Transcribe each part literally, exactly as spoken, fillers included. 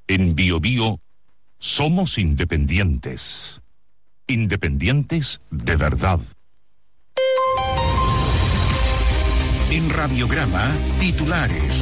En Bio Bio somos independientes. Independientes de verdad. En Radiograma, titulares.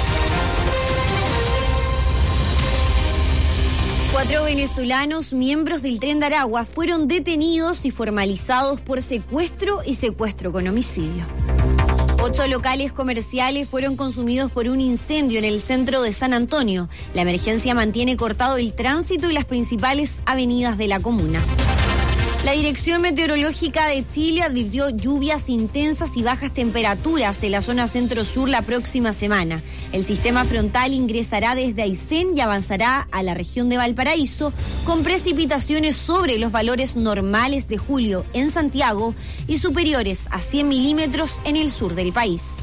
Cuatro venezolanos, miembros del Tren de Aragua, fueron detenidos y formalizados por secuestro y secuestro con homicidio. Ocho locales comerciales fueron consumidos por un incendio en el centro de San Antonio. La emergencia mantiene cortado el tránsito y las principales avenidas de la comuna. La Dirección Meteorológica de Chile advirtió lluvias intensas y bajas temperaturas en la zona centro-sur la próxima semana. El sistema frontal ingresará desde Aysén y avanzará a la región de Valparaíso con precipitaciones sobre los valores normales de julio en Santiago y superiores a cien milímetros en el sur del país.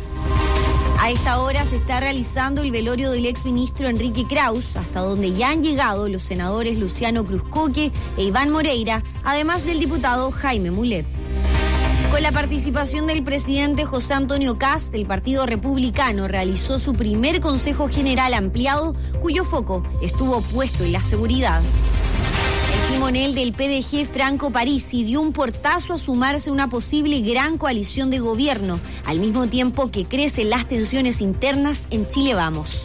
A esta hora se está realizando el velorio del exministro Enrique Kraus, hasta donde ya han llegado los senadores Luciano Cruzcoque e Iván Moreira, además del diputado Jaime Mulet. Con la participación del presidente José Antonio Kast, el Partido Republicano realizó su primer Consejo General ampliado, cuyo foco estuvo puesto en la seguridad. El timonel del P D G, Franco Parisi, dio un portazo a sumarse a una posible gran coalición de gobierno, al mismo tiempo que crecen las tensiones internas en Chile Vamos.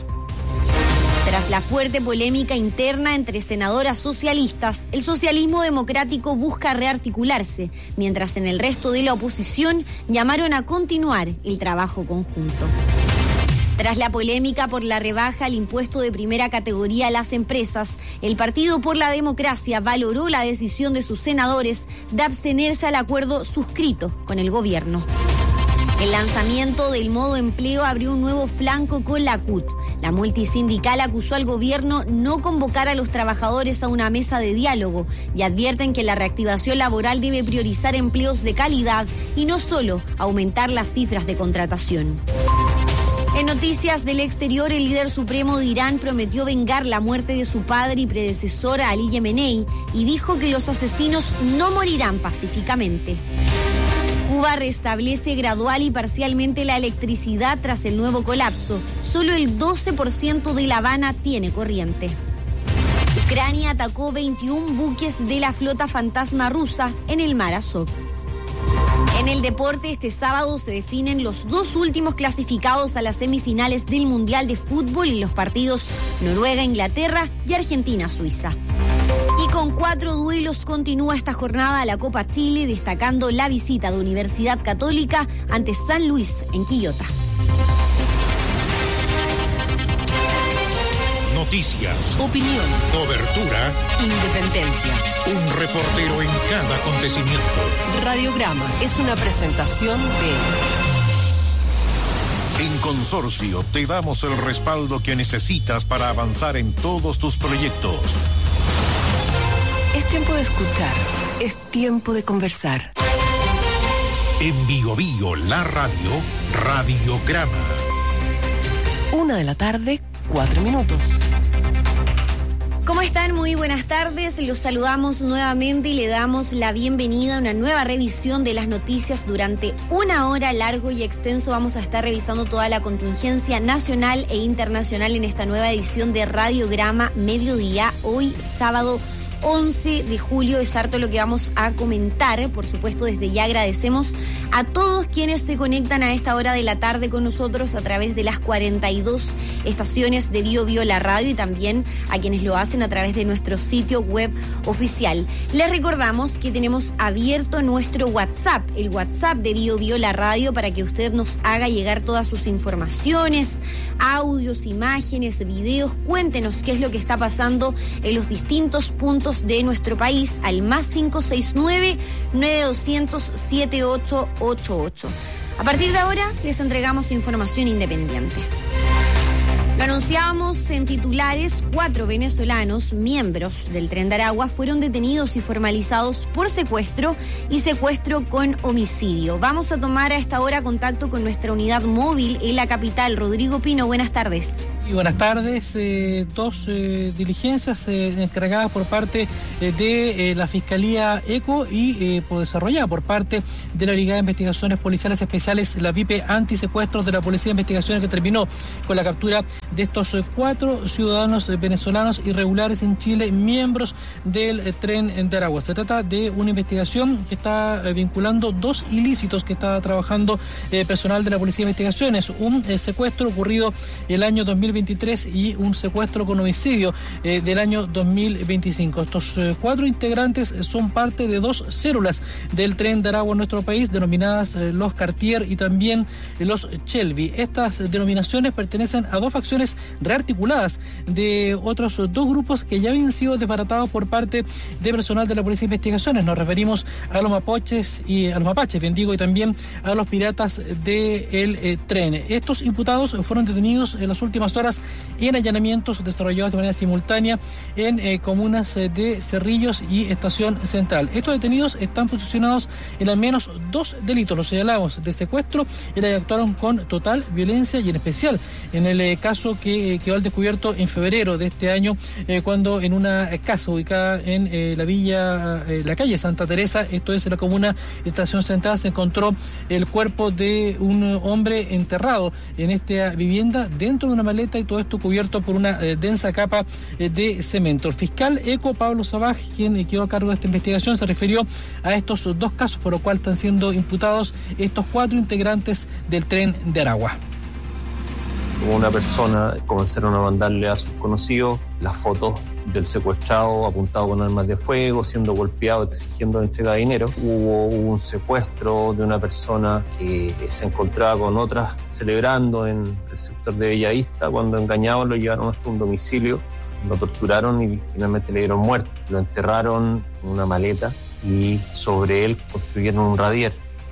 Tras la fuerte polémica interna entre senadoras socialistas, el socialismo democrático busca rearticularse, mientras en el resto de la oposición llamaron a continuar el trabajo conjunto. Tras la polémica por la rebaja al impuesto de primera categoría a las empresas, el Partido por la Democracia valoró la decisión de sus senadores de abstenerse al acuerdo suscrito con el gobierno. El lanzamiento del modo empleo abrió un nuevo flanco con la C U T. La multisindical acusó al gobierno no convocar a los trabajadores a una mesa de diálogo y advierten que la reactivación laboral debe priorizar empleos de calidad y no solo aumentar las cifras de contratación. En noticias del exterior, el líder supremo de Irán prometió vengar la muerte de su padre y predecesor Ali Yamenei y dijo que los asesinos no morirán pacíficamente. Cuba restablece gradual y parcialmente la electricidad tras el nuevo colapso. Solo el doce por ciento de La Habana tiene corriente. Ucrania atacó veintiún buques de la flota fantasma rusa en el mar Azov. En el deporte, este sábado se definen los dos últimos clasificados a las semifinales del Mundial de Fútbol y los partidos Noruega-Inglaterra y Argentina-Suiza. Y con cuatro duelos continúa esta jornada la Copa Chile, destacando la visita de Universidad Católica ante San Luis en Quillota. Noticias, opinión, cobertura, independencia. Un reportero en cada acontecimiento. Radiograma es una presentación de... En Consorcio te damos el respaldo que necesitas para avanzar en todos tus proyectos. Es tiempo de escuchar, es tiempo de conversar. En Bio Bio, la radio, Radiograma. Una de la tarde, cuatro minutos. ¿Cómo están? Muy buenas tardes. Los saludamos nuevamente y le damos la bienvenida a una nueva revisión de las noticias. Durante una hora largo y extenso vamos a estar revisando toda la contingencia nacional e internacional en esta nueva edición de Radiograma Mediodía. Hoy, sábado once de julio, es harto lo que vamos a comentar. Por supuesto, desde ya agradecemos a todos quienes se conectan a esta hora de la tarde con nosotros a través de las cuarenta y dos estaciones de Bio Bio la radio y también a quienes lo hacen a través de nuestro sitio web oficial. Les recordamos que tenemos abierto nuestro WhatsApp, el WhatsApp de Bio Bio la radio, para que usted nos haga llegar todas sus informaciones, audios, imágenes, videos. Cuéntenos qué es lo que está pasando en los distintos puntos de nuestro país al más cinco seis nueve, nueve dos cero cero, siete ocho ocho ocho. A partir de ahora les entregamos información independiente. Lo anunciábamos en titulares: cuatro venezolanos, miembros del Tren de Aragua, fueron detenidos y formalizados por secuestro y secuestro con homicidio. Vamos a tomar a esta hora contacto con nuestra unidad móvil en la capital. Rodrigo Pino, buenas tardes. Y buenas tardes. Eh, dos eh, diligencias eh, encargadas por parte eh, de eh, la Fiscalía ECO y eh, por desarrollada por parte de la Brigada de Investigaciones Policiales Especiales, la V I P Antisecuestros de la Policía de Investigaciones, que terminó con la captura de estos eh, cuatro ciudadanos eh, venezolanos irregulares en Chile, miembros del eh, Tren de Aragua. Se trata de una investigación que está eh, vinculando dos ilícitos que está trabajando eh, personal de la Policía de Investigaciones. Un eh, secuestro ocurrido el año dos mil veintitrés y un secuestro con homicidio eh, del año dos mil veinticinco. Estos eh, cuatro integrantes son parte de dos células del Tren de Aragua en nuestro país, denominadas eh, los Cartier y también eh, los Shelby. Estas denominaciones pertenecen a dos facciones rearticuladas de otros dos grupos que ya habían sido desbaratados por parte de personal de la Policía de Investigaciones. Nos referimos a los mapuches y a los mapaches, bien digo, y también a los piratas del eh, tren. Estos imputados fueron detenidos en las últimas horas en allanamientos desarrollados de manera simultánea en eh, comunas eh, de Cerrillos y Estación Central. Estos detenidos están posicionados en al menos dos delitos, los señalamos, de secuestro, y la actuaron con total violencia, y en especial en el eh, caso que eh, quedó al descubierto en febrero de este año, eh, cuando en una casa ubicada en eh, la villa, eh, la calle Santa Teresa, esto es en la comuna Estación Central, se encontró el cuerpo de un hombre enterrado en esta vivienda dentro de una maleta, y todo esto cubierto por una eh, densa capa eh, de cemento. El fiscal ECO, Pablo Sabaj, quien eh, quedó a cargo de esta investigación, se refirió a estos dos casos, por lo cual están siendo imputados estos cuatro integrantes del Tren de Aragua. Una persona comenzaron a mandarle a sus conocidos las fotos del secuestrado apuntado con armas de fuego, siendo golpeado, exigiendo entrega de dinero. Hubo un secuestro de una persona que se encontraba con otras celebrando en el sector de Bellavista. Cuando engañaban, lo llevaron hasta un domicilio, lo torturaron y finalmente le dieron muerte. Lo enterraron en una maleta y sobre él construyeron un radier.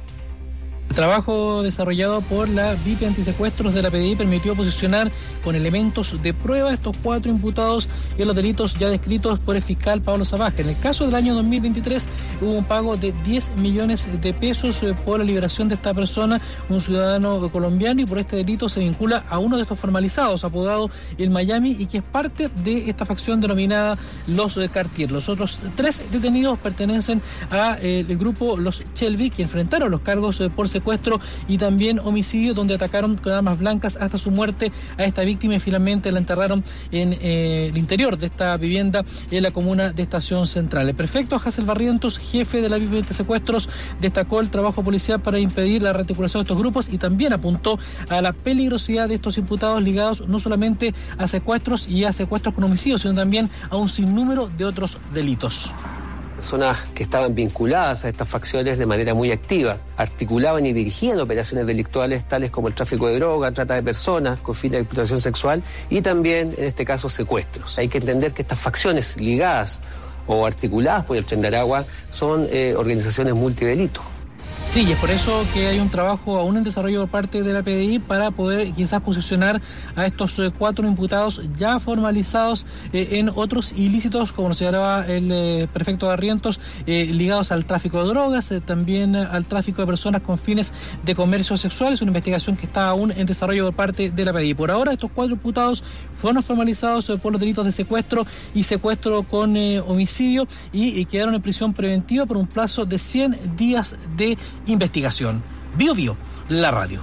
El trabajo desarrollado por la V I P Antisecuestros de la P D I permitió posicionar con elementos de prueba estos cuatro imputados en los delitos ya descritos por el fiscal Pablo Sabaj. En el caso del año dos mil veintitrés hubo un pago de diez millones de pesos por la liberación de esta persona, un ciudadano colombiano, y por este delito se vincula a uno de estos formalizados, apodado el Miami, y que es parte de esta facción denominada los Cartier. Los otros tres detenidos pertenecen al eh, grupo los Shelby, que enfrentaron los cargos eh, por secuestro y también homicidio, donde atacaron con armas blancas hasta su muerte a esta víctima y finalmente la enterraron en eh, el interior de esta vivienda en la comuna de Estación Central. El prefecto Hazel Barrientos, jefe de la V I P de secuestros, destacó el trabajo policial para impedir la rearticulación de estos grupos y también apuntó a la peligrosidad de estos imputados ligados no solamente a secuestros y a secuestros con homicidios, sino también a un sinnúmero de otros delitos. Personas que estaban vinculadas a estas facciones de manera muy activa, articulaban y dirigían operaciones delictuales tales como el tráfico de droga, trata de personas con fines de explotación sexual y también, en este caso, secuestros. Hay que entender que estas facciones ligadas o articuladas por el Tren de Aragua son eh, organizaciones multidelito. Sí, y es por eso que hay un trabajo aún en desarrollo por parte de la P D I para poder quizás posicionar a estos eh, cuatro imputados ya formalizados eh, en otros ilícitos, como nos señalaba el eh, prefecto Barrientos, eh, ligados al tráfico de drogas, eh, también al tráfico de personas con fines de comercio sexual. Es una investigación que está aún en desarrollo por parte de la P D I. Por ahora, estos cuatro imputados fueron formalizados eh, por los delitos de secuestro y secuestro con eh, homicidio y, y quedaron en prisión preventiva por un plazo de cien días de investigación. Bio Bio, la radio.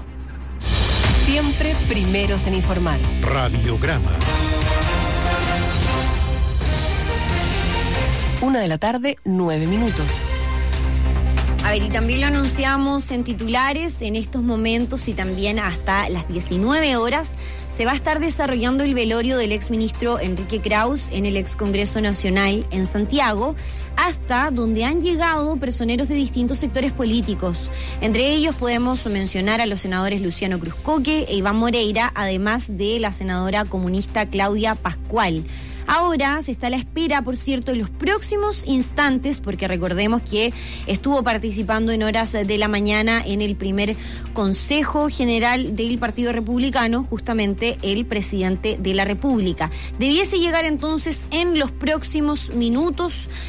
Siempre primeros en informar. Radiograma. Una de la tarde, nueve minutos. A ver, y también lo anunciamos en titulares, en estos momentos y también hasta las diecinueve horas se va a estar desarrollando el velorio del exministro Enrique Kraus en el ex Congreso Nacional en Santiago, hasta donde han llegado personeros de distintos sectores políticos. Entre ellos podemos mencionar a los senadores Luciano Cruzcoque e Iván Moreira, además de la senadora comunista Claudia Pascual. Ahora se está a la espera, por cierto, en los próximos instantes, porque recordemos que estuvo participando en horas de la mañana en el primer Consejo General del Partido Republicano, justamente el presidente de la República. Debiese llegar entonces en los próximos minutos a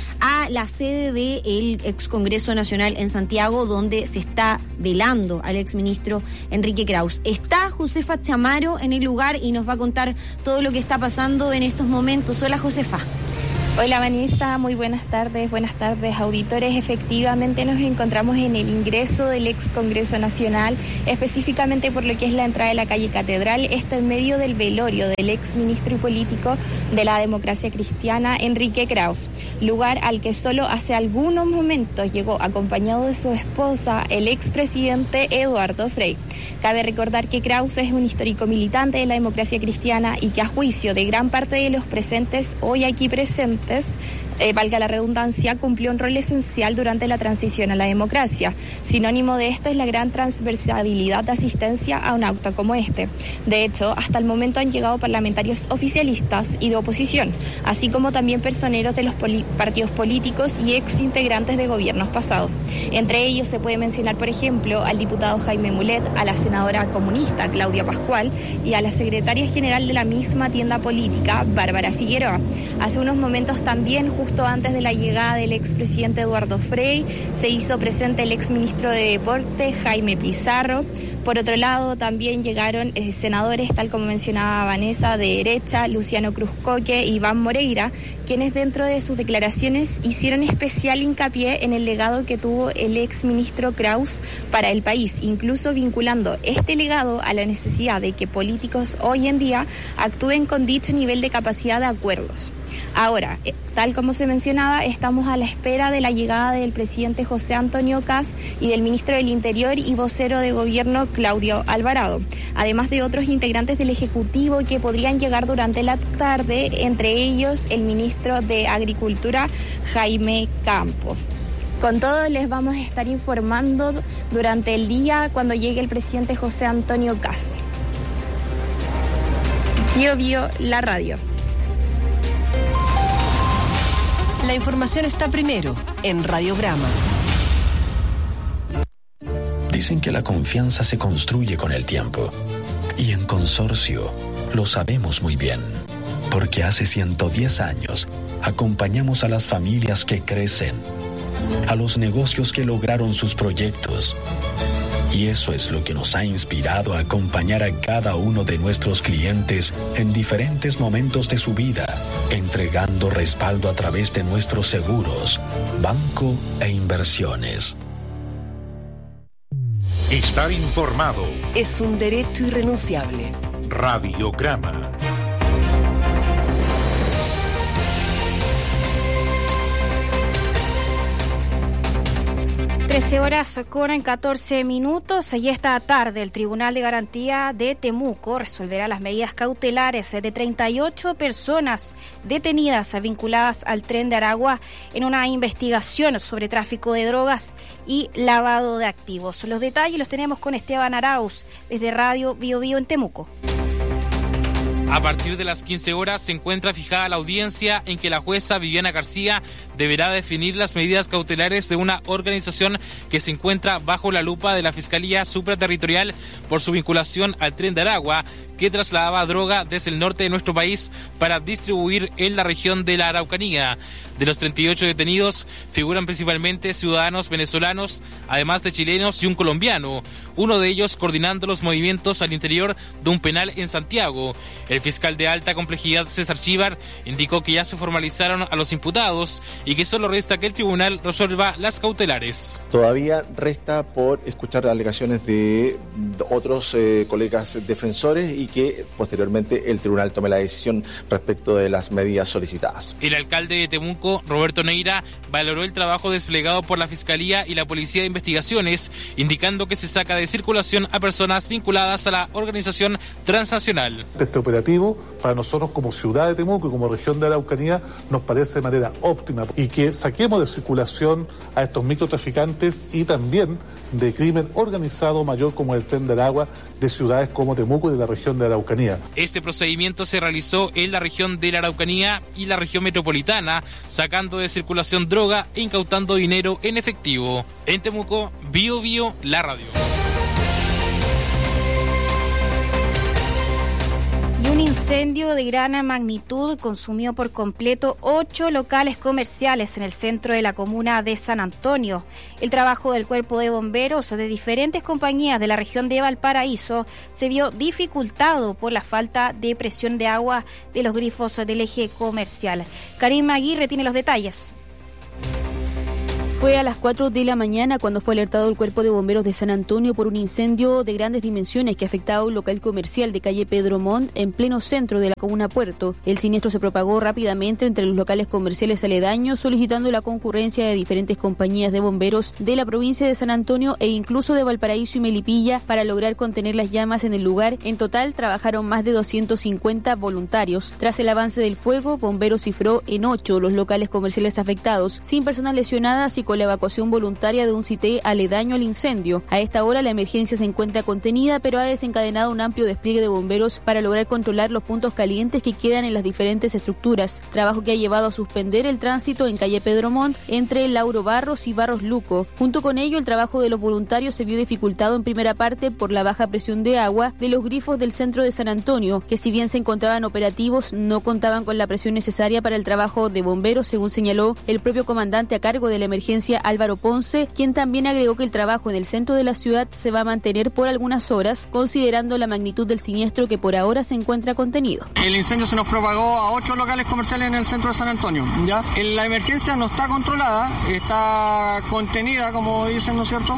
a la sede del ex Congreso Nacional en Santiago, donde se está velando al exministro Enrique Krauss. Está Josefa Chamaro en el lugar y nos va a contar todo lo que está pasando en estos momentos. Hola, Josefa. Hola Vanessa, muy buenas tardes, buenas tardes auditores. Efectivamente nos encontramos en el ingreso del ex Congreso Nacional, específicamente por lo que es la entrada de la calle Catedral, esto en medio del velorio del ex ministro y político de la democracia cristiana Enrique Krauss, lugar al que solo hace algunos momentos llegó acompañado de su esposa, el expresidente Eduardo Frei. Cabe recordar que Krauss es un histórico militante de la democracia cristiana y que a juicio de gran parte de los presentes hoy aquí presentes, Eh, valga la redundancia, cumplió un rol esencial durante la transición a la democracia. Sinónimo de esto es la gran transversabilidad de asistencia a un acto como este. De hecho, hasta el momento han llegado parlamentarios oficialistas y de oposición, así como también personeros de los poli- partidos políticos y ex integrantes de gobiernos pasados. Entre ellos se puede mencionar, por ejemplo, al diputado Jaime Mulet, a la senadora comunista Claudia Pascual y a la secretaria general de la misma tienda política, Bárbara Figueroa. Hace unos momentos también, justo antes de la llegada del expresidente Eduardo Frei, se hizo presente el exministro de Deporte, Jaime Pizarro. Por otro lado, también llegaron eh, senadores, tal como mencionaba Vanessa, de derecha, Luciano Cruzcoque y Iván Moreira, quienes dentro de sus declaraciones hicieron especial hincapié en el legado que tuvo el exministro Krauss para el país, incluso vinculando este legado a la necesidad de que políticos hoy en día actúen con dicho nivel de capacidad de acuerdos. Ahora, tal como se mencionaba, estamos a la espera de la llegada del presidente José Antonio Kast y del ministro del Interior y vocero de gobierno Claudio Alvarado, además de otros integrantes del Ejecutivo que podrían llegar durante la tarde, entre ellos el ministro de Agricultura Jaime Campos. Con todo les vamos a estar informando durante el día cuando llegue el presidente José Antonio Kast. Bio Bio, la radio. La información está primero en Radiograma. Dicen que la confianza se construye con el tiempo. Y en Consorcio lo sabemos muy bien. Porque hace ciento diez años acompañamos a las familias que crecen, a los negocios que lograron sus proyectos. Y eso es lo que nos ha inspirado a acompañar a cada uno de nuestros clientes en diferentes momentos de su vida, entregando respaldo a través de nuestros seguros, banco e inversiones. Estar informado Es un derecho irrenunciable. Radiograma. trece horas con catorce minutos y esta tarde el Tribunal de Garantía de Temuco resolverá las medidas cautelares de treinta y ocho personas detenidas vinculadas al Tren de Aragua en una investigación sobre tráfico de drogas y lavado de activos. Los detalles los tenemos con Esteban Arauz desde Radio Bio Bio en Temuco. A partir de las quince horas se encuentra fijada la audiencia en que la jueza Viviana García deberá definir las medidas cautelares de una organización que se encuentra bajo la lupa de la Fiscalía Supraterritorial por su vinculación al Tren de Aragua, que trasladaba droga desde el norte de nuestro país para distribuir en la región de la Araucanía. De los treinta y ocho detenidos figuran principalmente ciudadanos venezolanos, además de chilenos y un colombiano, uno de ellos coordinando los movimientos al interior de un penal en Santiago. El fiscal de alta complejidad César Chívar indicó que ya se formalizaron a los imputados y que solo resta que el tribunal resuelva las cautelares. Todavía resta por escuchar alegaciones de otros eh, colegas defensores y que posteriormente el tribunal tome la decisión respecto de las medidas solicitadas. El alcalde de Temuco, Roberto Neira, valoró el trabajo desplegado por la Fiscalía y la Policía de Investigaciones, indicando que se saca de circulación a personas vinculadas a la organización transnacional. Este operativo, para nosotros como ciudad de Temuco y como región de Araucanía, nos parece de manera óptima y que saquemos de circulación a estos microtraficantes y también de crimen organizado mayor como el Tren de Aragua de ciudades como Temuco y de la región de Araucanía. Este procedimiento se realizó en la región de la Araucanía y la región metropolitana, sacando de circulación droga e incautando dinero en efectivo. En Temuco, Bio Bio, la radio. Y un incendio de gran magnitud consumió por completo ocho locales comerciales en el centro de la comuna de San Antonio. El trabajo del cuerpo de bomberos de diferentes compañías de la región de Valparaíso se vio dificultado por la falta de presión de agua de los grifos del eje comercial. Karim Aguirre tiene los detalles. Fue a las cuatro de la mañana cuando fue alertado el Cuerpo de Bomberos de San Antonio por un incendio de grandes dimensiones que afectaba a un local comercial de calle Pedro Montt en pleno centro de la comuna Puerto. El siniestro se propagó rápidamente entre los locales comerciales aledaños, solicitando la concurrencia de diferentes compañías de bomberos de la provincia de San Antonio e incluso de Valparaíso y Melipilla para lograr contener las llamas en el lugar. En total trabajaron más de doscientos cincuenta voluntarios. Tras el avance del fuego, bomberos cifró en ocho los locales comerciales afectados, sin personas lesionadas y con la evacuación voluntaria de un sitio aledaño al incendio. A esta hora la emergencia se encuentra contenida, pero ha desencadenado un amplio despliegue de bomberos para lograr controlar los puntos calientes que quedan en las diferentes estructuras, trabajo que ha llevado a suspender el tránsito en calle Pedro Montt entre Lauro Barros y Barros Luco. Junto con ello, el trabajo de los voluntarios se vio dificultado en primera parte por la baja presión de agua de los grifos del centro de San Antonio, que si bien se encontraban operativos, no contaban con la presión necesaria para el trabajo de bomberos, según señaló el propio comandante a cargo de la emergencia, Álvaro Ponce, quien también agregó que el trabajo en el centro de la ciudad se va a mantener por algunas horas, considerando la magnitud del siniestro que por ahora se encuentra contenido. El incendio se nos propagó a ocho locales comerciales en el centro de San Antonio. ¿Ya? La emergencia no está controlada, está contenida, como dicen, ¿no es cierto?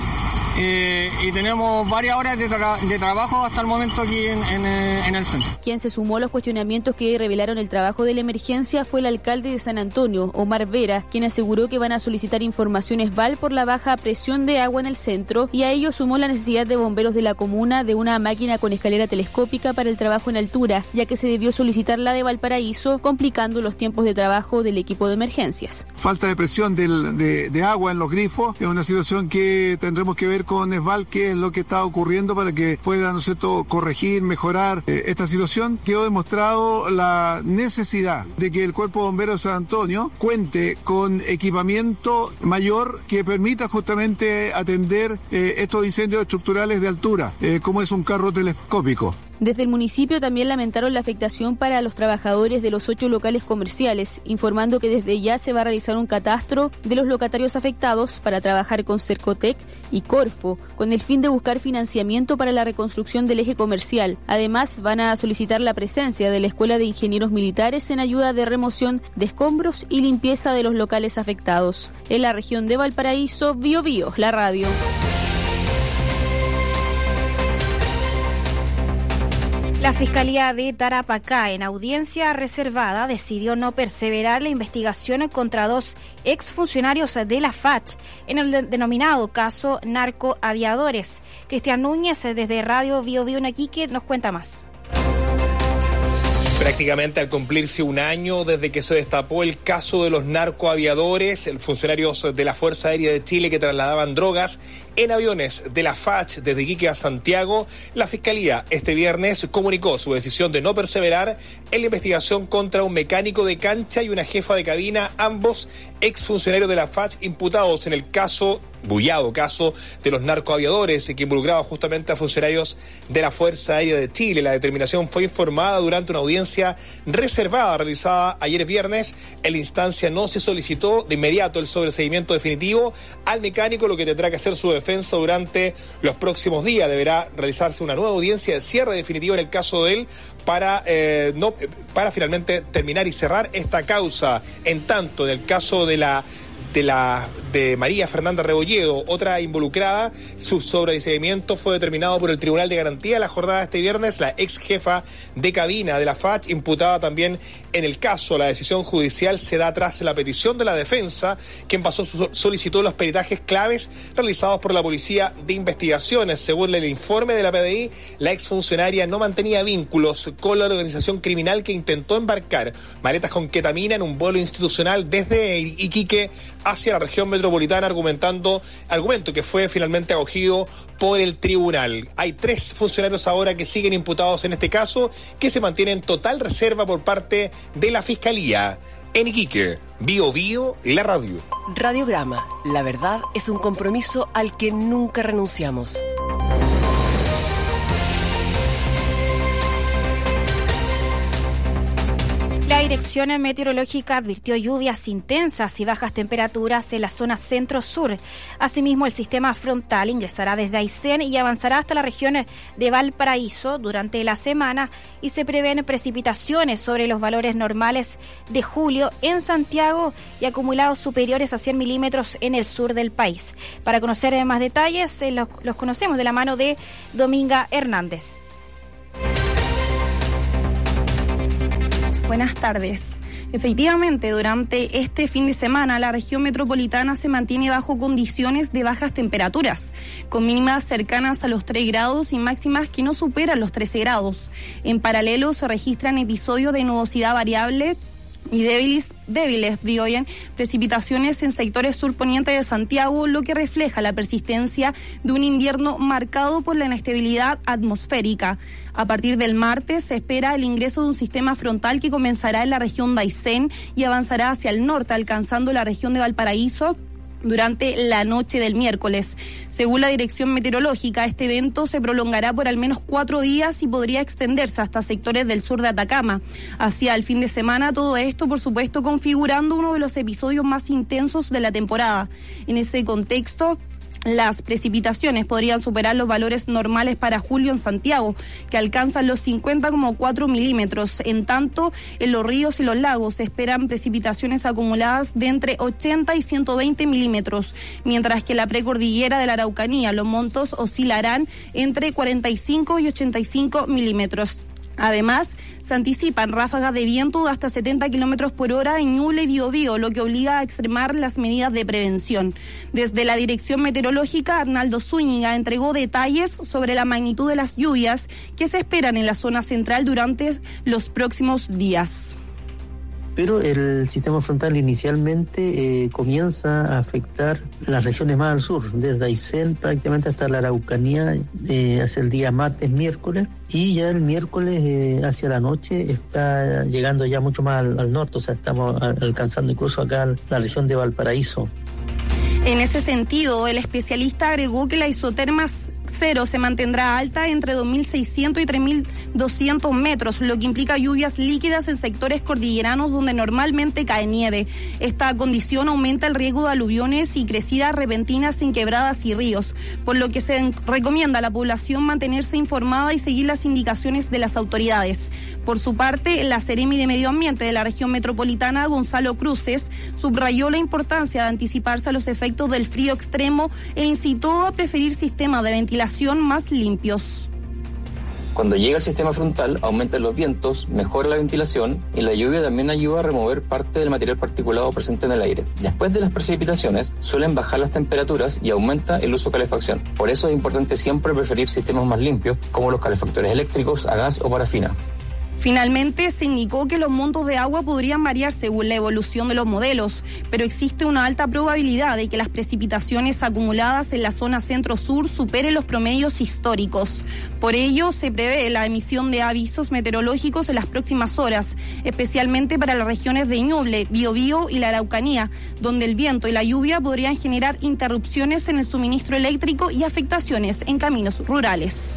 Eh, y tenemos varias horas de, tra- de trabajo hasta el momento aquí en, en, en el centro. Quien se sumó a los cuestionamientos que revelaron el trabajo de la emergencia fue el alcalde de San Antonio, Omar Vera, quien aseguró que van a solicitar informaciones V A L por la baja presión de agua en el centro, y a ello sumó la necesidad de bomberos de la comuna de una máquina con escalera telescópica para el trabajo en altura, ya que se debió solicitar la de Valparaíso, complicando los tiempos de trabajo del equipo de emergencias. Falta de presión del, de, de agua en los grifos es una situación que tendremos que ver con ESVAL qué es lo que está ocurriendo para que pueda, ¿no es cierto?, corregir, mejorar eh, esta situación. Quedó demostrado la necesidad de que el Cuerpo de Bomberos de San Antonio cuente con equipamiento mayor que permita justamente atender eh, estos incendios estructurales de altura, eh, como es un carro telescópico. Desde el municipio también lamentaron la afectación para los trabajadores de los ocho locales comerciales, informando que desde ya se va a realizar un catastro de los locatarios afectados para trabajar con Cercotec y Corfo, con el fin de buscar financiamiento para la reconstrucción del eje comercial. Además, van a solicitar la presencia de la Escuela de Ingenieros Militares en ayuda de remoción de escombros y limpieza de los locales afectados. En la región de Valparaíso, Bio Bio, la radio. La Fiscalía de Tarapacá, en audiencia reservada, decidió no perseverar la investigación contra dos exfuncionarios de la F A C en el denominado caso Narcoaviadores. Cristian Núñez, desde Radio Bio Bio en Iquique, nos cuenta más. Prácticamente al cumplirse un año desde que se destapó el caso de los narcoaviadores, el funcionarios de la Fuerza Aérea de Chile que trasladaban drogas en aviones de la F A C desde Iquique a Santiago, la Fiscalía este viernes comunicó su decisión de no perseverar en la investigación contra un mecánico de cancha y una jefa de cabina, ambos exfuncionarios de la F A C imputados en el caso bullado caso de los narcoaviadores que involucraba justamente a funcionarios de la Fuerza Aérea de Chile. La determinación fue informada durante una audiencia reservada realizada ayer viernes. En la instancia no se solicitó de inmediato el sobreseimiento definitivo al mecánico, lo que tendrá que hacer su defensa durante los próximos días. Deberá realizarse una nueva audiencia de cierre definitivo en el caso de él para, eh, no, para finalmente terminar y cerrar esta causa. En tanto, en el caso de la de la de María Fernanda Rebolledo, otra involucrada, su sobreseimiento fue determinado por el Tribunal de Garantía. La jornada de este viernes, la ex jefa de cabina de la F A C, imputada también en el caso. La decisión judicial se da tras la petición de la defensa, quien pasó su solicitó los peritajes claves realizados por la Policía de Investigaciones. Según el informe de la P D I, la exfuncionaria no mantenía vínculos con la organización criminal que intentó embarcar maletas con ketamina en un vuelo institucional desde Iquique hacia la región metropolitana, argumentando argumento que fue finalmente acogido por el tribunal. Hay tres funcionarios ahora que siguen imputados en este caso, que se mantienen en total reserva por parte de la Fiscalía. En Iquique, Bio Bio, la radio. Radiograma, la verdad es un compromiso al que nunca renunciamos. Dirección Meteorológica advirtió lluvias intensas y bajas temperaturas en la zona centro-sur. Asimismo, el sistema frontal ingresará desde Aysén y avanzará hasta la región de Valparaíso durante la semana y se prevén precipitaciones sobre los valores normales de julio en Santiago y acumulados superiores a cien milímetros en el sur del país. Para conocer más detalles, los, los conocemos de la mano de Dominga Hernández. Buenas tardes. Efectivamente, durante este fin de semana la región metropolitana se mantiene bajo condiciones de bajas temperaturas, con mínimas cercanas a los tres grados y máximas que no superan los trece grados. En paralelo se registran episodios de nubosidad variable y débiles, débiles, digo bien, precipitaciones en sectores surponiente de Santiago, lo que refleja la persistencia de un invierno marcado por la inestabilidad atmosférica. A partir del martes se espera el ingreso de un sistema frontal que comenzará en la región de Aysén y avanzará hacia el norte, alcanzando la región de Valparaíso durante la noche del miércoles. Según la Dirección Meteorológica, este evento se prolongará por al menos cuatro días y podría extenderse hasta sectores del sur de Atacama. Hacia el fin de semana, todo esto, por supuesto, configurando uno de los episodios más intensos de la temporada. En ese contexto, las precipitaciones podrían superar los valores normales para julio en Santiago, que alcanzan los cincuenta coma cuatro milímetros. En tanto, en los ríos y los lagos se esperan precipitaciones acumuladas de entre ochenta y ciento veinte milímetros, mientras que en la precordillera de la Araucanía los montos oscilarán entre cuarenta y cinco y ochenta y cinco milímetros. Además, se anticipan ráfagas de viento de hasta setenta kilómetros por hora en Ñuble y Biobío, lo que obliga a extremar las medidas de prevención. Desde la Dirección Meteorológica, Arnaldo Zúñiga entregó detalles sobre la magnitud de las lluvias que se esperan en la zona central durante los próximos días. Pero el sistema frontal inicialmente eh, comienza a afectar las regiones más al sur, desde Aysén prácticamente hasta la Araucanía, eh, hacia el día martes, miércoles, y ya el miércoles eh, hacia la noche está llegando ya mucho más al, al norte, o sea, estamos a, alcanzando incluso acá la región de Valparaíso. En ese sentido, el especialista agregó que la isoterma cero se mantendrá alta entre dos mil seiscientos y tres mil doscientos metros, lo que implica lluvias líquidas en sectores cordilleranos donde normalmente cae nieve. Esta condición aumenta el riesgo de aluviones y crecidas repentinas en quebradas y ríos, por lo que se recomienda a la población mantenerse informada y seguir las indicaciones de las autoridades. Por su parte, la Seremi de Medio Ambiente de la región metropolitana, Gonzalo Cruces, subrayó la importancia de anticiparse a los efectos del frío extremo e incitó a preferir sistemas de ventilación más limpios. Cuando llega el sistema frontal, aumentan los vientos, mejora la ventilación y la lluvia también ayuda a remover parte del material particulado presente en el aire. Después de las precipitaciones, suelen bajar las temperaturas y aumenta el uso de calefacción. Por eso es importante siempre preferir sistemas más limpios, como los calefactores eléctricos a gas o parafina. Finalmente, se indicó que los montos de agua podrían variar según la evolución de los modelos, pero existe una alta probabilidad de que las precipitaciones acumuladas en la zona centro-sur superen los promedios históricos. Por ello, se prevé la emisión de avisos meteorológicos en las próximas horas, especialmente para las regiones de Ñuble, Biobío y la Araucanía, donde el viento y la lluvia podrían generar interrupciones en el suministro eléctrico y afectaciones en caminos rurales.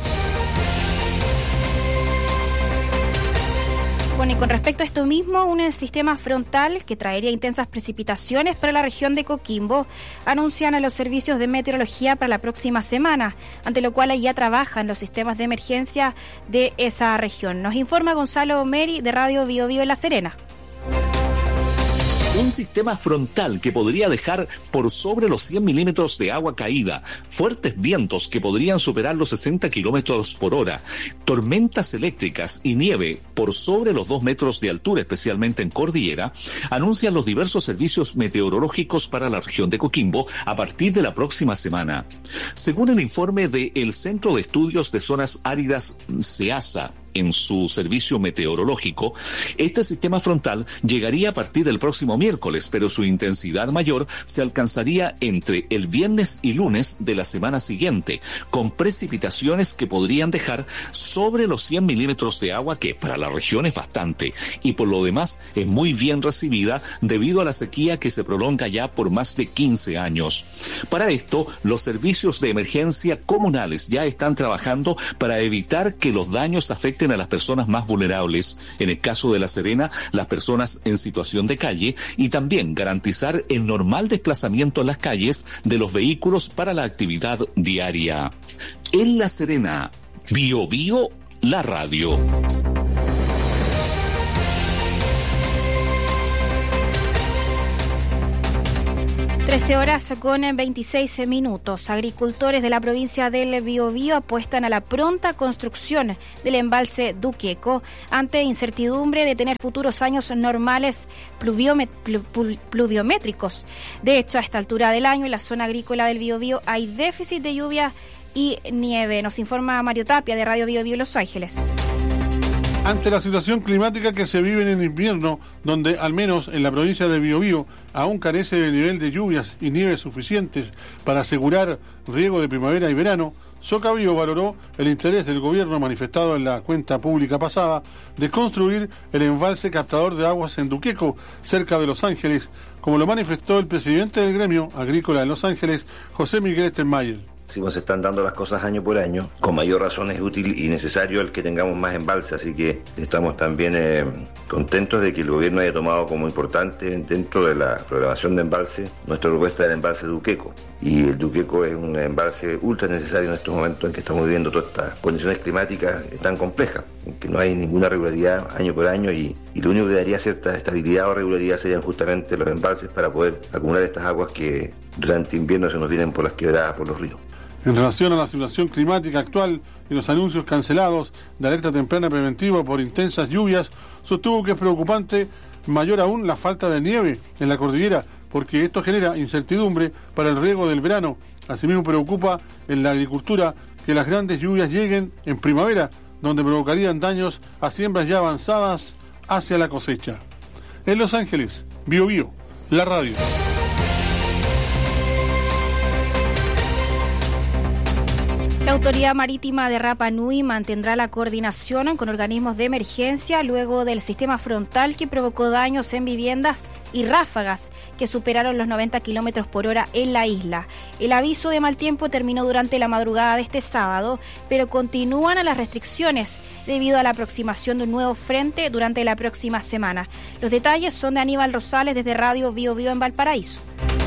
Bueno, y con respecto a esto mismo, un sistema frontal que traería intensas precipitaciones para la región de Coquimbo anuncian a los servicios de meteorología para la próxima semana, ante lo cual ya trabajan los sistemas de emergencia de esa región. Nos informa Gonzalo Meri de Radio Biobío en La Serena. Un sistema frontal que podría dejar por sobre los cien milímetros de agua caída, fuertes vientos que podrían superar los sesenta kilómetros por hora, tormentas eléctricas y nieve por sobre los dos metros de altura, especialmente en cordillera, anuncian los diversos servicios meteorológicos para la región de Coquimbo a partir de la próxima semana. Según el informe del Centro de Estudios de Zonas Áridas, CEASA, en su servicio meteorológico, este sistema frontal llegaría a partir del próximo miércoles, pero su intensidad mayor se alcanzaría entre el viernes y lunes de la semana siguiente, con precipitaciones que podrían dejar sobre los cien milímetros de agua, que para la región es bastante, y por lo demás es muy bien recibida debido a la sequía que se prolonga ya por más de quince años. Para esto, los servicios de emergencia comunales ya están trabajando para evitar que los daños afecten a las personas más vulnerables, en el caso de La Serena, las personas en situación de calle, y también garantizar el normal desplazamiento en las calles de los vehículos para la actividad diaria. En La Serena, Bio Bio, la radio. trece horas con veintiséis minutos. Agricultores de la provincia del Biobío apuestan a la pronta construcción del embalse Duqueco ante incertidumbre de tener futuros años normales pluviométricos. De hecho, a esta altura del año en la zona agrícola del Biobío hay déficit de lluvia y nieve. Nos informa Mario Tapia de Radio Biobío Los Ángeles. Ante la situación climática que se vive en el invierno, donde al menos en la provincia de Biobío aún carece del nivel de lluvias y nieves suficientes para asegurar riego de primavera y verano, Socabío valoró el interés del gobierno manifestado en la cuenta pública pasada de construir el embalse captador de aguas en Duqueco, cerca de Los Ángeles, como lo manifestó el presidente del gremio agrícola de Los Ángeles, José Miguel Stenmayer. Si nos están dando las cosas año por año, con mayor razón es útil y necesario el que tengamos más embalses, así que estamos también eh, contentos de que el gobierno haya tomado como importante dentro de la programación de embalse nuestra propuesta del embalse Duqueco. Y el Duqueco es un embalse ultra necesario en estos momentos en que estamos viviendo todas estas condiciones climáticas tan complejas, en que no hay ninguna regularidad año por año y, y lo único que daría cierta estabilidad o regularidad serían justamente los embalses para poder acumular estas aguas que durante invierno se nos vienen por las quebradas, por los ríos. En relación a la situación climática actual y los anuncios cancelados de alerta temprana preventiva por intensas lluvias, sostuvo que es preocupante mayor aún la falta de nieve en la cordillera, porque esto genera incertidumbre para el riego del verano. Asimismo preocupa en la agricultura que las grandes lluvias lleguen en primavera, donde provocarían daños a siembras ya avanzadas hacia la cosecha. En Los Ángeles, Bio Bio, la radio. La Autoridad Marítima de Rapa Nui mantendrá la coordinación con organismos de emergencia luego del sistema frontal que provocó daños en viviendas y ráfagas que superaron los noventa kilómetros por hora en la isla. El aviso de mal tiempo terminó durante la madrugada de este sábado, pero continúan las restricciones debido a la aproximación de un nuevo frente durante la próxima semana. Los detalles son de Aníbal Rosales desde Radio Bio Bio en Valparaíso.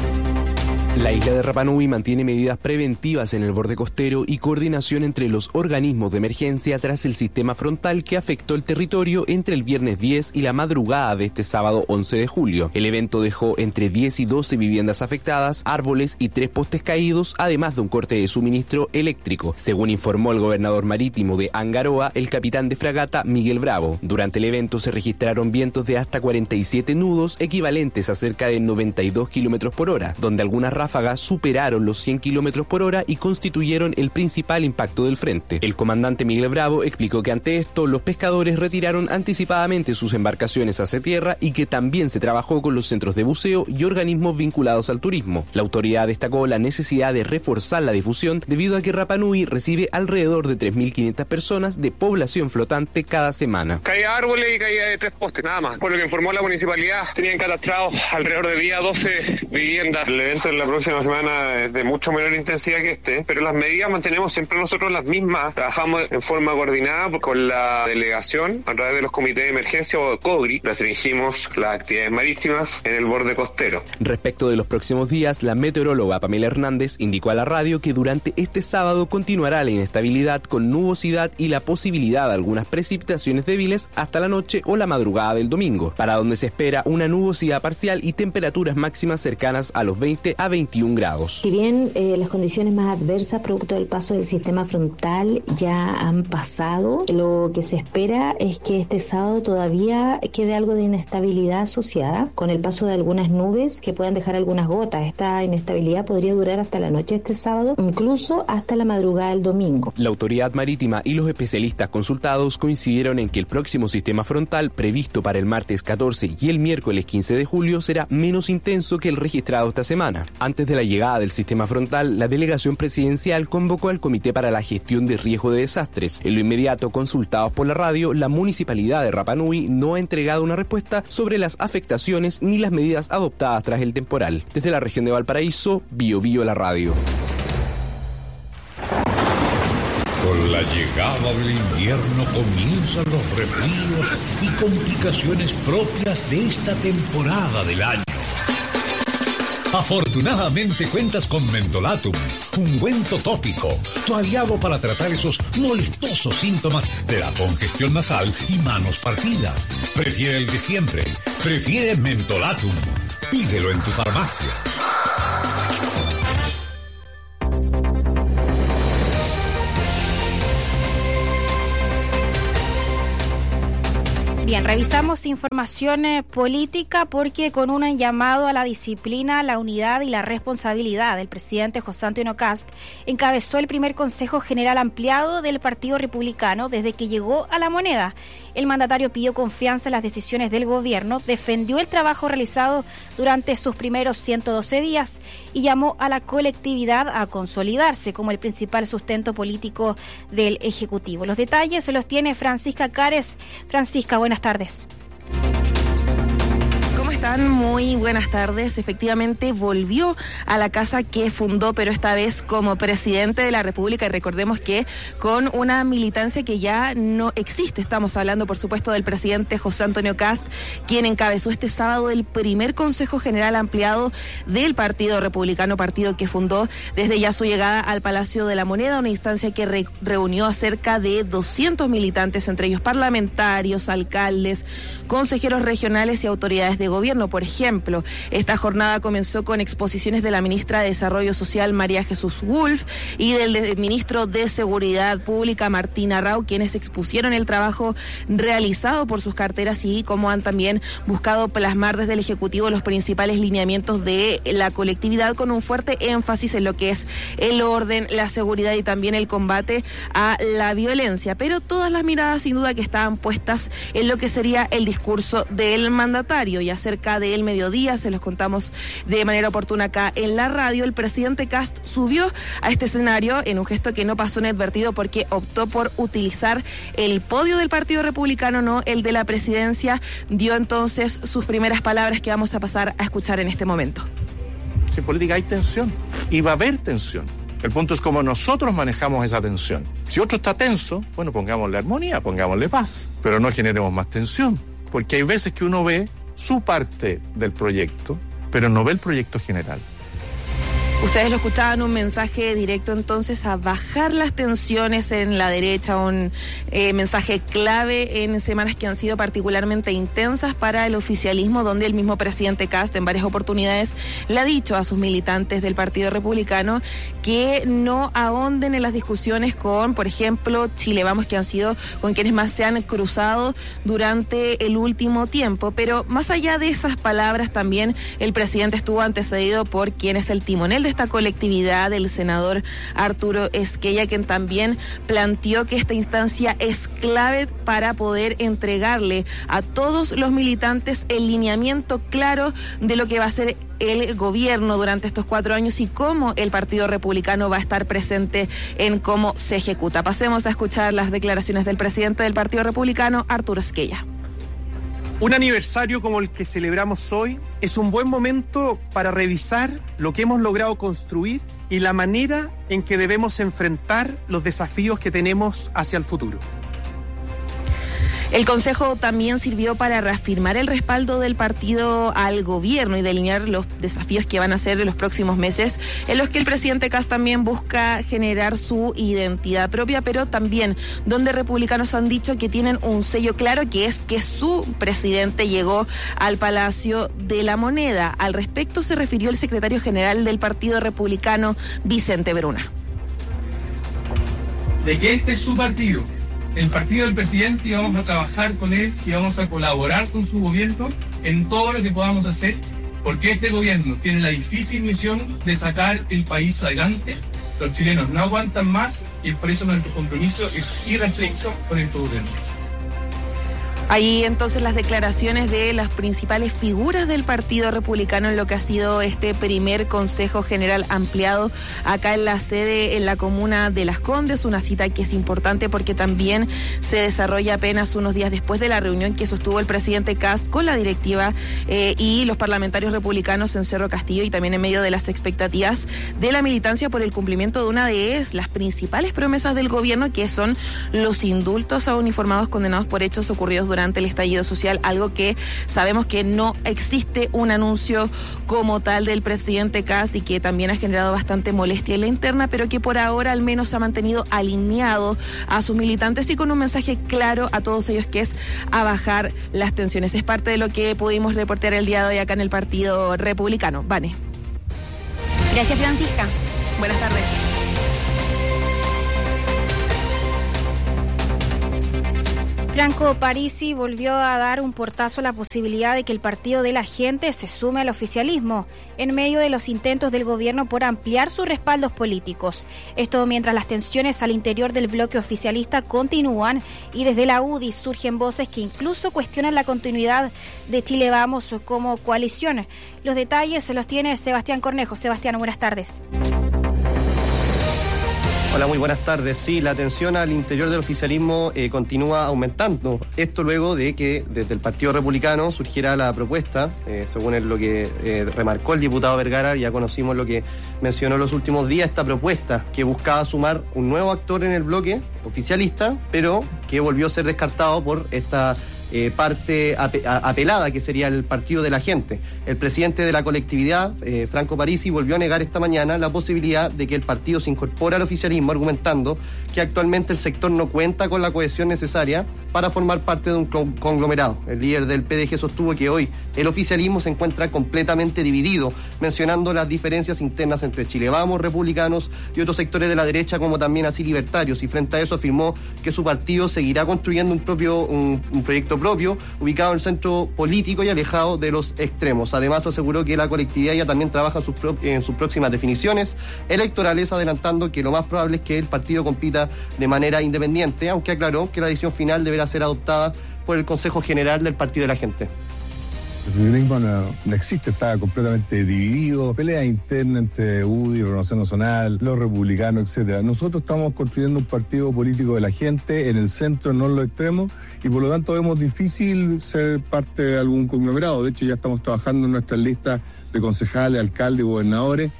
La isla de Rapa Nui mantiene medidas preventivas en el borde costero y coordinación entre los organismos de emergencia tras el sistema frontal que afectó el territorio entre el viernes diez y la madrugada de este sábado once de julio. El evento dejó entre diez y doce viviendas afectadas, árboles y tres postes caídos, además de un corte de suministro eléctrico, según informó el gobernador marítimo de Angaroa, el capitán de fragata Miguel Bravo. Durante el evento se registraron vientos de hasta cuarenta y siete nudos, equivalentes a cerca de noventa y dos kilómetros por hora, donde algunas ráfagas superaron los cien kilómetros por hora y constituyeron el principal impacto del frente. El comandante Miguel Bravo explicó que ante esto los pescadores retiraron anticipadamente sus embarcaciones hacia tierra y que también se trabajó con los centros de buceo y organismos vinculados al turismo. La autoridad destacó la necesidad de reforzar la difusión debido a que Rapa Nui recibe alrededor de tres mil quinientas personas de población flotante cada semana. Caía árboles y caía de tres postes, nada más. Por lo que informó la municipalidad, tenían catastrados alrededor de día doce viviendas. El evento en la próxima semana es de mucho menor intensidad que este, pero las medidas mantenemos siempre nosotros las mismas. Trabajamos en forma coordinada con la delegación a través de los comités de emergencia o COGRI. Restringimos las actividades marítimas en el borde costero. Respecto de los próximos días, la meteoróloga Pamela Hernández indicó a la radio que durante este sábado continuará la inestabilidad con nubosidad y la posibilidad de algunas precipitaciones débiles hasta la noche o la madrugada del domingo, para donde se espera una nubosidad parcial y temperaturas máximas cercanas a los veinte a veintiún grados. Si bien eh, las condiciones más adversas producto del paso del sistema frontal ya han pasado, lo que se espera es que este sábado todavía quede algo de inestabilidad asociada con el paso de algunas nubes que puedan dejar algunas gotas. Esta inestabilidad podría durar hasta la noche de este sábado, incluso hasta la madrugada del domingo. La autoridad marítima y los especialistas consultados coincidieron en que el próximo sistema frontal previsto para el martes catorce y el miércoles quince de julio será menos intenso que el registrado esta semana. Antes de la llegada del sistema frontal, la delegación presidencial convocó al Comité para la Gestión de Riesgo de Desastres. En lo inmediato, consultados por la radio, la municipalidad de Rapa Nui no ha entregado una respuesta sobre las afectaciones ni las medidas adoptadas tras el temporal. Desde la región de Valparaíso, Bio Bio la radio. Con la llegada del invierno comienzan los resfríos y complicaciones propias de esta temporada del año. Afortunadamente cuentas con Mentolatum, ungüento tópico, tu aliado para tratar esos molestosos síntomas de la congestión nasal y manos partidas. Prefiere el de siempre, prefiere Mentolatum. Pídelo en tu farmacia. Bien, revisamos información eh, política porque con un llamado a la disciplina, la unidad y la responsabilidad, el presidente José Antonio Kast encabezó el primer Consejo General Ampliado del Partido Republicano desde que llegó a La Moneda. El mandatario pidió confianza en las decisiones del gobierno, defendió el trabajo realizado durante sus primeros ciento doce días y llamó a la colectividad a consolidarse como el principal sustento político del Ejecutivo. Los detalles se los tiene Francisca Cares. Francisca, buenas tardes. ¿Cómo están? Muy buenas tardes. Efectivamente volvió a la casa que fundó, pero esta vez como presidente de la República, y recordemos que con una militancia que ya no existe. Estamos hablando, por supuesto, del presidente José Antonio Kast, quien encabezó este sábado el primer Consejo General Ampliado del Partido Republicano, partido que fundó desde ya su llegada al Palacio de la Moneda, una instancia que re- reunió a cerca de doscientos militantes, entre ellos parlamentarios, alcaldes, consejeros regionales y autoridades de gobierno. Por ejemplo, esta jornada comenzó con exposiciones de la ministra de Desarrollo Social, María Jesús Wolf, y del de, ministro de Seguridad Pública, Martín Arrau, quienes expusieron el trabajo realizado por sus carteras y cómo han también buscado plasmar desde el Ejecutivo los principales lineamientos de la colectividad, con un fuerte énfasis en lo que es el orden, la seguridad y también el combate a la violencia. Pero todas las miradas, sin duda, que estaban puestas en lo que sería el discurso del mandatario. Y acerca del mediodía, se los contamos de manera oportuna acá en la radio, el presidente Kast subió a este escenario en un gesto que no pasó inadvertido porque optó por utilizar el podio del Partido Republicano, no el de la presidencia. Dio entonces sus primeras palabras que vamos a pasar a escuchar en este momento. Si en política hay tensión y va a haber tensión. El punto es cómo nosotros manejamos esa tensión. Si otro está tenso, bueno, pongámosle armonía, pongámosle paz, pero no generemos más tensión, porque hay veces que uno ve su parte del proyecto, pero no ve el proyecto general. Ustedes lo escuchaban, un mensaje directo entonces a bajar las tensiones en la derecha, un eh, mensaje clave en semanas que han sido particularmente intensas para el oficialismo, donde el mismo presidente Kast en varias oportunidades le ha dicho a sus militantes del Partido Republicano que no ahonden en las discusiones con, por ejemplo, Chile Vamos, que han sido con quienes más se han cruzado durante el último tiempo. Pero más allá de esas palabras, también el presidente estuvo antecedido por quien es el timonel de esta colectividad, el senador Arturo Esquella, quien también planteó que esta instancia es clave para poder entregarle a todos los militantes el lineamiento claro de lo que va a ser el gobierno durante estos cuatro años y cómo el Partido Republicano va a estar presente en cómo se ejecuta. Pasemos a escuchar las declaraciones del presidente del Partido Republicano, Arturo Esquella. Un aniversario como el que celebramos hoy es un buen momento para revisar lo que hemos logrado construir y la manera en que debemos enfrentar los desafíos que tenemos hacia el futuro. El Consejo también sirvió para reafirmar el respaldo del partido al gobierno y delinear los desafíos que van a ser en los próximos meses, en los que el presidente Kast también busca generar su identidad propia, pero también donde republicanos han dicho que tienen un sello claro, que es que su presidente llegó al Palacio de la Moneda. Al respecto se refirió el secretario general del Partido Republicano, Vicente Bruna. De que este es su partido, el partido del presidente, y vamos a trabajar con él y vamos a colaborar con su gobierno en todo lo que podamos hacer, porque este gobierno tiene la difícil misión de sacar el país adelante. Los chilenos no aguantan más y por eso nuestro compromiso es irrestricto con este gobierno. Ahí entonces las declaraciones de las principales figuras del Partido Republicano en lo que ha sido este primer Consejo General ampliado acá en la sede en la comuna de Las Condes, una cita que es importante porque también se desarrolla apenas unos días después de la reunión que sostuvo el presidente Kast con la directiva eh, y los parlamentarios republicanos en Cerro Castillo, y también en medio de las expectativas de la militancia por el cumplimiento de una de las principales promesas del gobierno, que son los indultos a uniformados condenados por hechos ocurridos durante el estallido social, algo que sabemos que no existe un anuncio como tal del presidente Kast y que también ha generado bastante molestia en la interna, pero que por ahora al menos ha mantenido alineado a sus militantes y con un mensaje claro a todos ellos, que es a bajar las tensiones. Es parte de lo que pudimos reportear el día de hoy acá en el Partido Republicano. Vane. Gracias, Francisca. Buenas tardes. Franco Parisi volvió a dar un portazo a la posibilidad de que el Partido de la Gente se sume al oficialismo en medio de los intentos del gobierno por ampliar sus respaldos políticos. Esto mientras las tensiones al interior del bloque oficialista continúan y desde la U D I surgen voces que incluso cuestionan la continuidad de Chile Vamos como coalición. Los detalles se los tiene Sebastián Cornejo. Sebastián, buenas tardes. Hola, muy buenas tardes. Sí, la tensión al interior del oficialismo eh, continúa aumentando. Esto luego de que desde el Partido Republicano surgiera la propuesta, eh, según lo que eh, remarcó el diputado Vergara, ya conocimos lo que mencionó en los últimos días, esta propuesta que buscaba sumar un nuevo actor en el bloque oficialista, pero que volvió a ser descartado por esta Eh, parte ap- apelada, que sería el Partido de la Gente. El presidente de la colectividad, eh, Franco Parisi, volvió a negar esta mañana la posibilidad de que el partido se incorpore al oficialismo, argumentando que actualmente el sector no cuenta con la cohesión necesaria para formar parte de un conglomerado. El líder del P D G sostuvo que hoy el oficialismo se encuentra completamente dividido, mencionando las diferencias internas entre Chile Vamos, republicanos y otros sectores de la derecha, como también así libertarios, y frente a eso afirmó que su partido seguirá construyendo un propio un, un proyecto propio, ubicado en el centro político y alejado de los extremos. Además, aseguró que la colectividad ya también trabaja en sus, pro, en sus próximas definiciones electorales, adelantando que lo más probable es que el partido compita de manera independiente, aunque aclaró que la decisión final deberá ser adoptada por el Consejo General del Partido de la Gente. El federalismo no, no existe, está completamente dividido, pelea interna entre U D I, Renovación Nacional, los republicanos, etcétera. Nosotros estamos construyendo un partido político de la gente en el centro, no en los extremos, y por lo tanto vemos difícil ser parte de algún conglomerado. De hecho, ya estamos trabajando en nuestras listas de concejales, alcaldes y gobernadores.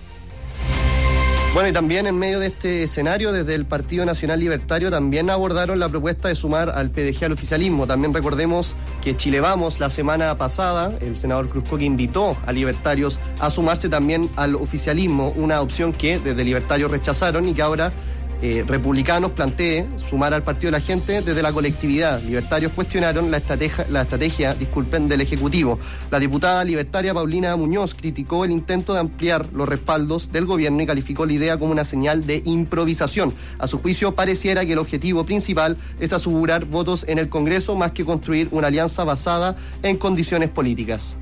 Bueno, y también en medio de este escenario, desde el Partido Nacional Libertario también abordaron la propuesta de sumar al P D G al oficialismo. También recordemos que Chile Vamos, la semana pasada, el senador Cruzcoque invitó a libertarios a sumarse también al oficialismo, una opción que desde libertarios rechazaron y que ahora eh, republicanos plantee sumar al Partido de la Gente desde la colectividad. Libertarios cuestionaron la estrategia, la estrategia, disculpen, del Ejecutivo. La diputada libertaria Paulina Muñoz criticó el intento de ampliar los respaldos del gobierno y calificó la idea como una señal de improvisación. A su juicio, pareciera que el objetivo principal es asegurar votos en el Congreso más que construir una alianza basada en condiciones políticas.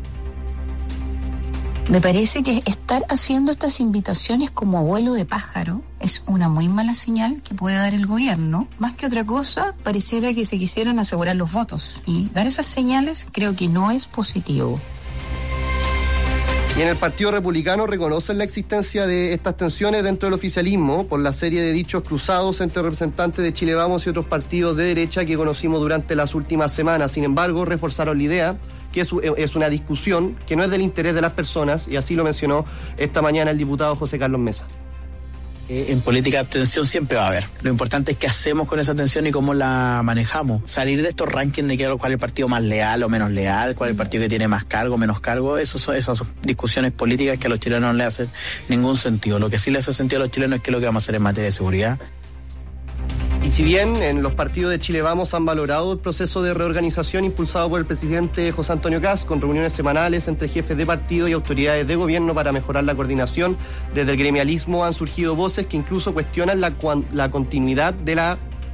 Me parece que estar haciendo estas invitaciones como abuelo de pájaro es una muy mala señal que puede dar el gobierno. Más que otra cosa, pareciera que se quisieran asegurar los votos. Y dar esas señales creo que no es positivo. Y en el Partido Republicano reconocen la existencia de estas tensiones dentro del oficialismo por la serie de dichos cruzados entre representantes de Chile Vamos y otros partidos de derecha que conocimos durante las últimas semanas. Sin embargo, reforzaron la idea que es, es una discusión que no es del interés de las personas, y así lo mencionó esta mañana el diputado José Carlos Mesa. En política tensión siempre va a haber. Lo importante es qué hacemos con esa tensión y cómo la manejamos. Salir de estos rankings de cuál es el partido más leal o menos leal, cuál es el partido que tiene más cargo o menos cargo, eso son esas son discusiones políticas que a los chilenos no les hacen ningún sentido. Lo que sí les hace sentido a los chilenos es qué es lo que vamos a hacer en materia de seguridad. Y si bien en los partidos de Chile Vamos han valorado el proceso de reorganización impulsado por el presidente José Antonio Kast, con reuniones semanales entre jefes de partido y autoridades de gobierno para mejorar la coordinación, desde el gremialismo han surgido voces que incluso cuestionan la, la continuidad de la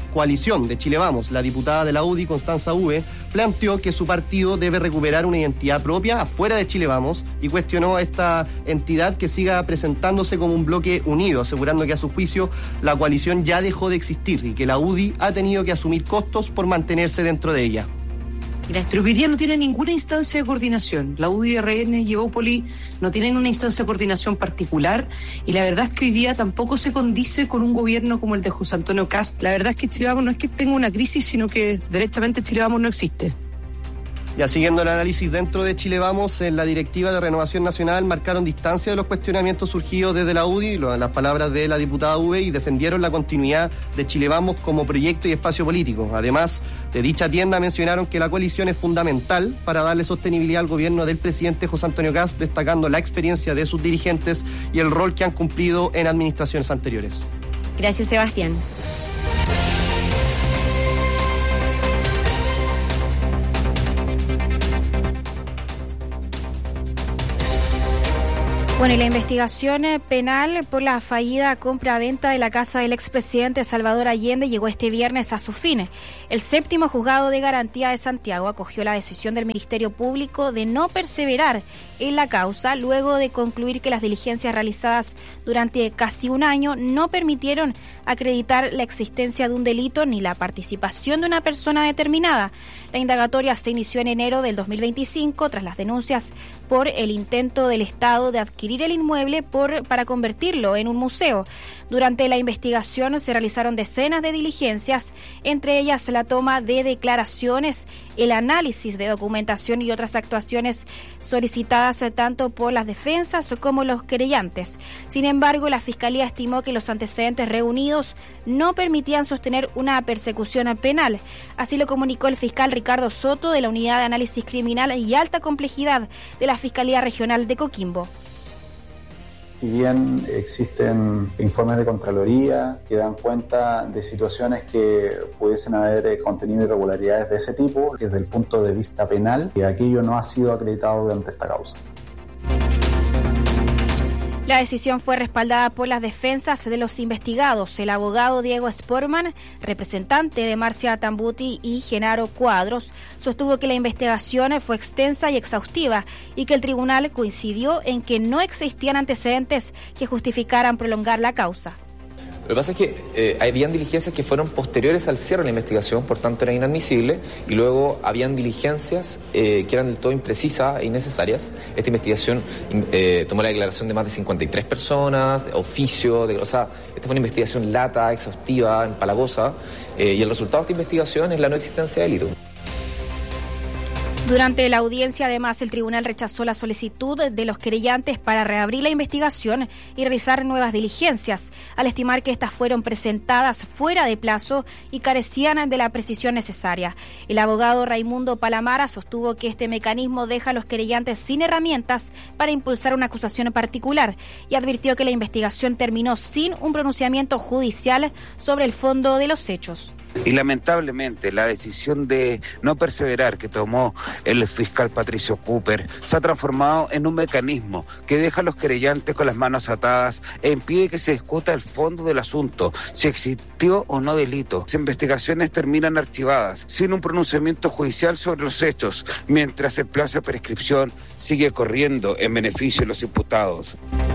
coalición de Chile Vamos, la diputada de la U D I, Constanza Uve, planteó que su partido debe recuperar una identidad propia afuera de Chile Vamos y cuestionó a esta entidad que siga presentándose como un bloque unido, asegurando que a su juicio la coalición ya dejó de existir y que la U D I ha tenido que asumir costos por mantenerse dentro de ella. Pero que hoy día no tiene ninguna instancia de coordinación. La U D I, R N y Evópoli no tienen una instancia de coordinación particular y la verdad es que hoy día tampoco se condice con un gobierno como el de José Antonio Kast. La verdad es que Chile Vamos no es que tenga una crisis, sino que derechamente Chile Vamos no existe. Ya siguiendo el análisis dentro de Chile Vamos, en la directiva de Renovación Nacional marcaron distancia de los cuestionamientos surgidos desde la U D I, las palabras de la diputada Uve, y defendieron la continuidad de Chile Vamos como proyecto y espacio político. Además, de dicha tienda mencionaron que la coalición es fundamental para darle sostenibilidad al gobierno del presidente José Antonio Kast, destacando la experiencia de sus dirigentes y el rol que han cumplido en administraciones anteriores. Gracias, Sebastián. Bueno, y la investigación penal por la fallida compra-venta de la casa del expresidente Salvador Allende llegó este viernes a su fin. El séptimo juzgado de garantía de Santiago acogió la decisión del Ministerio Público de no perseverar en la causa luego de concluir que las diligencias realizadas durante casi un año no permitieron acreditar la existencia de un delito ni la participación de una persona determinada. La indagatoria se inició en enero del dos mil veinticinco tras las denuncias por el intento del Estado de adquirir el inmueble por, para convertirlo en un museo. Durante la investigación se realizaron decenas de diligencias, entre ellas la toma de declaraciones, el análisis de documentación y otras actuaciones solicitadas tanto por las defensas como los querellantes. Sin embargo, la Fiscalía estimó que los antecedentes reunidos no permitían sostener una persecución penal. Así lo comunicó el fiscal Ricardo Soto de la Unidad de Análisis Criminal y Alta Complejidad de la Fiscalía Regional de Coquimbo. Si bien existen informes de Contraloría que dan cuenta de situaciones que pudiesen haber contenido irregularidades de ese tipo, desde el punto de vista penal, que aquello no ha sido acreditado durante esta causa. La decisión fue respaldada por las defensas de los investigados. El abogado Diego Sportman, representante de Marcia Tambuti y Genaro Cuadros, sostuvo que la investigación fue extensa y exhaustiva y que el tribunal coincidió en que no existían antecedentes que justificaran prolongar la causa. Lo que pasa es que eh, habían diligencias que fueron posteriores al cierre de la investigación, por tanto era inadmisible, y luego habían diligencias eh, que eran del todo imprecisas e innecesarias. Esta investigación eh, tomó la declaración de más de cincuenta y tres personas, oficio, de, o sea, esta fue una investigación lata, exhaustiva, empalagosa, eh, y el resultado de esta investigación es la no existencia de delito. Durante la audiencia, además, el tribunal rechazó la solicitud de los querellantes para reabrir la investigación y realizar nuevas diligencias, al estimar que estas fueron presentadas fuera de plazo y carecían de la precisión necesaria. El abogado Raimundo Palamara sostuvo que este mecanismo deja a los querellantes sin herramientas para impulsar una acusación particular y advirtió que la investigación terminó sin un pronunciamiento judicial sobre el fondo de los hechos. Y lamentablemente la decisión de no perseverar que tomó el fiscal Patricio Cooper se ha transformado en un mecanismo que deja a los querellantes con las manos atadas e impide que se discuta el fondo del asunto, si existió o no delito. Las investigaciones terminan archivadas sin un pronunciamiento judicial sobre los hechos, mientras el plazo de prescripción sigue corriendo en beneficio de los imputados.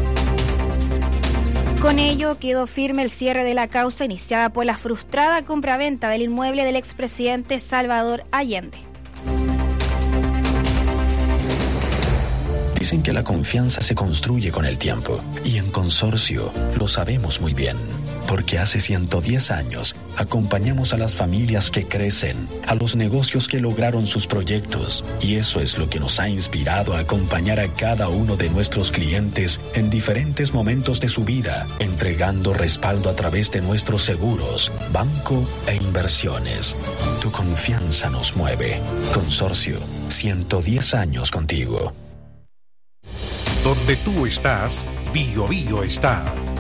Con ello quedó firme el cierre de la causa iniciada por la frustrada compraventa del inmueble del expresidente Salvador Allende. Dicen que la confianza se construye con el tiempo y en Consorcio lo sabemos muy bien, porque hace ciento diez años acompañamos a las familias que crecen, a los negocios que lograron sus proyectos, y eso es lo que nos ha inspirado a acompañar a cada uno de nuestros clientes en diferentes momentos de su vida, entregando respaldo a través de nuestros seguros, banco e inversiones. Tu confianza nos mueve. Consorcio, ciento diez años contigo. Donde tú estás, Bio Bio está.